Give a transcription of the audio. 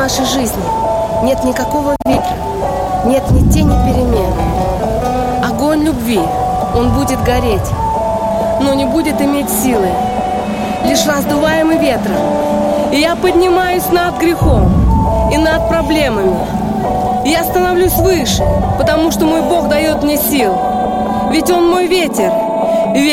нашей жизни нет никакого ветра, нет ни тени перемен. Огонь любви, он будет гореть, но не будет иметь силы, лишь раздуваемый ветром. И я поднимаюсь над грехом и над проблемами. Я становлюсь выше, потому что мой Бог дает мне сил. Ведь Он мой ветер.